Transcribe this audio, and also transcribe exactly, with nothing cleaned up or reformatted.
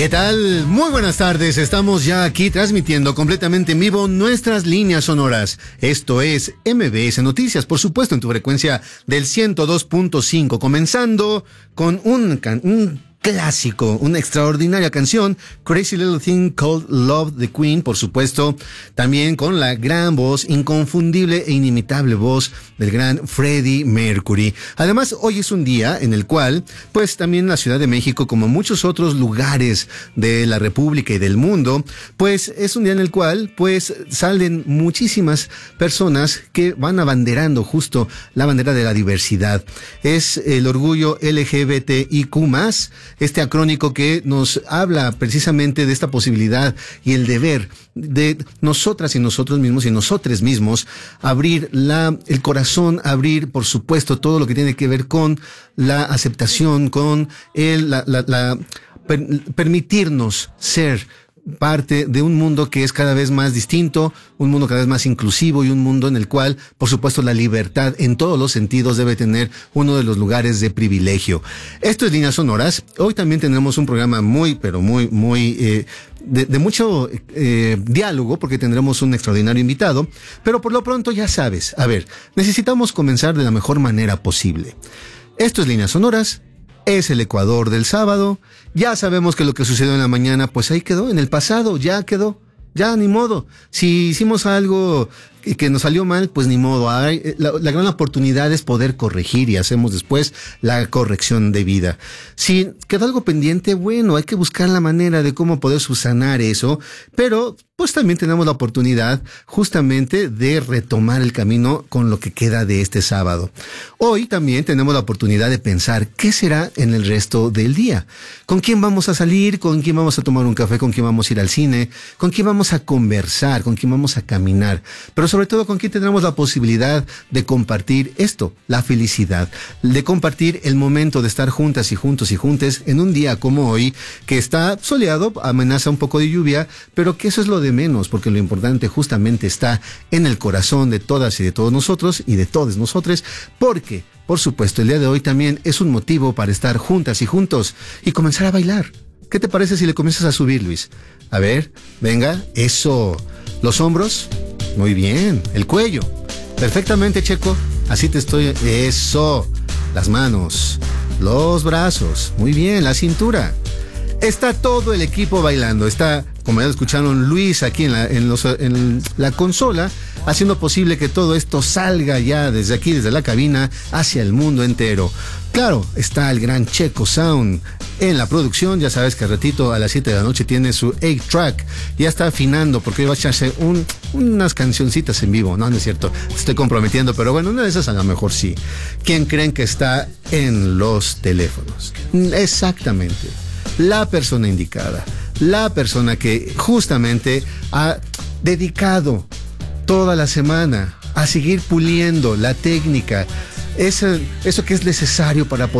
¿Qué tal? Muy buenas tardes, estamos ya aquí transmitiendo completamente en vivo nuestras líneas sonoras. Esto es M B S Noticias, por supuesto, en tu frecuencia del ciento dos punto cinco, comenzando con un, can- un clásico, una extraordinaria canción, Crazy Little Thing Called Love, the Queen, por supuesto, también con la gran voz, inconfundible e inimitable voz del gran Freddie Mercury. Además, hoy es un día en el cual, pues también la Ciudad de México, como muchos otros lugares de la República y del mundo, pues es un día en el cual, pues salen muchísimas personas que van abanderando justo la bandera de la diversidad. Es el orgullo L G B T I Q más, este acrónico que nos habla precisamente de esta posibilidad y el deber de nosotras y nosotros mismos y nosotros mismos abrir la, el corazón, abrir, por supuesto, todo lo que tiene que ver con la aceptación, con el, la, la, la per, permitirnos ser parte de un mundo que es cada vez más distinto, un mundo cada vez más inclusivo y un mundo en el cual, por supuesto, la libertad en todos los sentidos debe tener uno de los lugares de privilegio. Esto es Líneas Sonoras. Hoy también tendremos un programa muy, pero muy, muy eh, de, de mucho eh, diálogo, porque tendremos un extraordinario invitado, pero por lo pronto ya sabes, a ver, necesitamos comenzar de la mejor manera posible. Esto es Líneas Sonoras. Es el Ecuador del sábado. Ya sabemos que lo que sucedió en la mañana, pues ahí quedó, en el pasado, ya quedó. Ya, ni modo. Si hicimos algo que, que nos salió mal, pues ni modo. Hay, la, la gran oportunidad es poder corregir y hacemos después la corrección debida. Si quedó algo pendiente, bueno, hay que buscar la manera de cómo poder subsanar eso, pero pues también tenemos la oportunidad justamente de retomar el camino con lo que queda de este sábado. Hoy también tenemos la oportunidad de pensar qué será en el resto del día. ¿Con quién vamos a salir? ¿Con quién vamos a tomar un café? ¿Con quién vamos a ir al cine? ¿Con quién vamos a conversar? ¿Con quién vamos a caminar? Pero sobre todo, ¿con quién tendremos la posibilidad de compartir esto? La felicidad. De compartir el momento de estar juntas y juntos y juntes en un día como hoy, que está soleado, amenaza un poco de lluvia, pero que eso es lo de menos, porque lo importante justamente está en el corazón de todas y de todos nosotros y de todos nosotros, porque, por supuesto, el día de hoy también es un motivo para estar juntas y juntos y comenzar a bailar. ¿Qué te parece si le comienzas a subir, Luis? A ver, venga, eso. Los hombros, muy bien. El cuello, perfectamente, Checo. Así te estoy, eso. Las manos, los brazos, muy bien, la cintura. Está todo el equipo bailando. Está, como ya escucharon, Luis aquí en la, en los, en la consola, haciendo posible que todo esto salga ya desde aquí, desde la cabina, hacia el mundo entero. Claro, está el gran Checo Sound en la producción. Ya sabes que al ratito a las siete de la noche tiene su eight track. Ya está afinando porque hoy va a echarse un, unas cancioncitas en vivo. No, no es cierto, estoy comprometiendo, pero bueno, una de esas a lo mejor sí. ¿Quién creen que está en los teléfonos? Exactamente. La persona indicada, la persona que justamente ha dedicado toda la semana a seguir puliendo la técnica, eso, eso que es necesario para poder